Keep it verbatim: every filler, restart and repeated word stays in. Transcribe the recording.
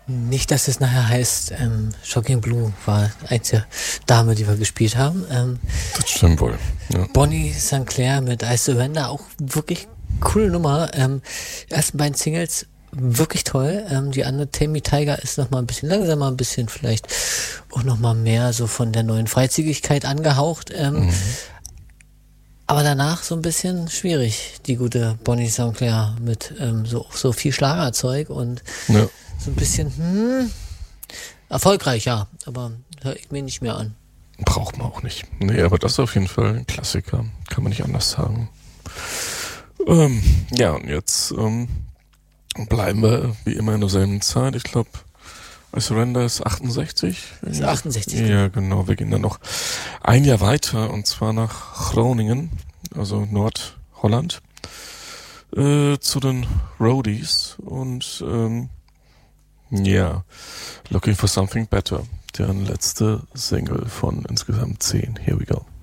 Nicht, dass es nachher heißt, ähm, Shocking Blue war einzige Dame, die wir gespielt haben. Ähm, das stimmt wohl. Ja. Bonnie Saint Clair mit I Surrender, auch wirklich coole Nummer. Ähm, die ersten beiden Singles wirklich toll. Ähm, die andere Tammy Tiger ist nochmal ein bisschen langsamer, ein bisschen vielleicht auch nochmal mehr so von der neuen Freizügigkeit angehaucht. Ähm, mhm. Aber danach so ein bisschen schwierig, die gute Bonnie Saint Clair mit ähm, so, so viel Schlagerzeug und ja. So ein bisschen, hm, erfolgreich, ja, aber höre ich mir nicht mehr an. Braucht man auch nicht. Nee, aber das ist auf jeden Fall ein Klassiker. Kann man nicht anders sagen. Ähm, ja, und jetzt ähm, bleiben wir wie immer in derselben Zeit. Ich glaube, I Surrender ist achtundsechzig. Ist achtundsechzig. Ja, genau. Wir gehen dann noch ein Jahr weiter und zwar nach Groningen, also Nordholland, äh, zu den Roadies und ähm, ja, yeah. Looking for Something Better, deren letzte Single von insgesamt zehn. Here we go.